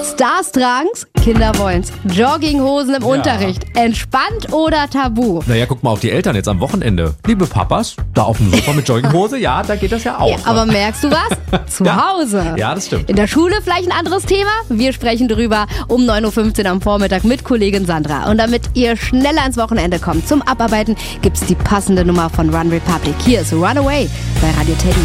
Stars tragen's, Kinder wollen's. Jogginghosen im Unterricht. Entspannt oder tabu? Naja, guck mal auf die Eltern jetzt am Wochenende. Liebe Papas, da auf dem Sofa mit Jogginghose, ja, da geht das ja auch. Ja, aber merkst du was? Zu Hause. Ja, das stimmt. In der Schule vielleicht ein anderes Thema? Wir sprechen drüber um 9.15 Uhr am Vormittag mit Kollegin Sandra. Und damit ihr schneller ins Wochenende kommt zum Abarbeiten, gibt's die passende Nummer von Run Republic. Hier ist Runaway bei Radio Teddy.